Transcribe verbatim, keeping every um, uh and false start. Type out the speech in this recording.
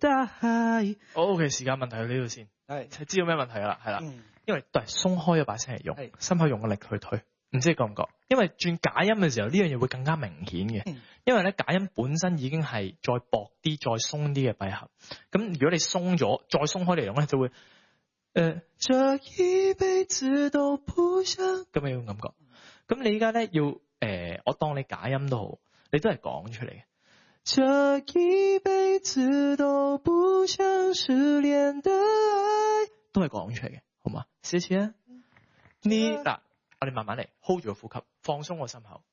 大海。 好 OK， 時間問題去呢度先，係知道咩問題㗎啦，係啦， 嗯、 因為都係鬆開咗把聲嚟用， 係心口用個力去推，唔知你覺唔覺？因為轉假音嘅時候，呢樣嘢會更加明顯嘅， 嗯、 因為咧假音本身已經係再薄啲、再鬆啲嘅閉合，咁如果你鬆咗，再鬆開嚟用咧，就會誒、呃，這一輩子都不想咁樣嘅感覺。咁你依家咧要誒、呃，我當你假音都好，你都係講出嚟嘅。這一輩子都不想失戀的愛，都係講出嚟嘅，好嘛？謝謝。呢嗱，我哋慢慢嚟 ，hold 住個呼吸，放鬆個心口。